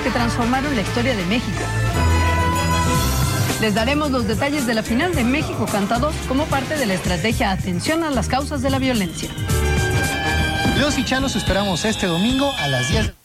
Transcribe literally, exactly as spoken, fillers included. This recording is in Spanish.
que transformaron la historia de México. Les daremos los detalles de la final de México Canta dos como parte de la estrategia Atención a las causas de la violencia. Los y Chalos esperamos este domingo a las diez.